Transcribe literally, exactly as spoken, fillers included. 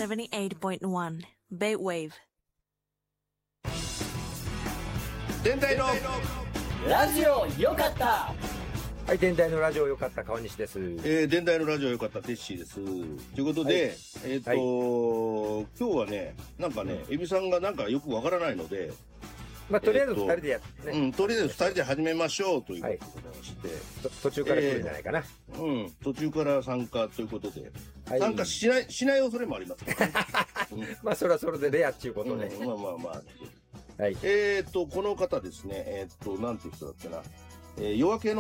seventy-eight point one Bay-Wave。 電台のラジオよかった。 はい、電台のラジオよかった川西です。 えー、電台のラジオよかったテッシーです。ということで、はい、えっ、ー、と、はい、今日はね、なんかね、エビさんがなんかよくわからないので、 まあ、とりあえずふたりでやってね、 うん、とりあえずふたりで始めましょうということでして、はい、 途中から来るんじゃないかな、 えー、うん、途中から参加ということで、はい、参加しないしない恐れもありますけど、ね、うん、 まあそれはそれでレアっていうことで、 うん、まあまあまあ、 はい、 えっとこの方ですね、えっとなんていう人だっけな、えー、夜明けの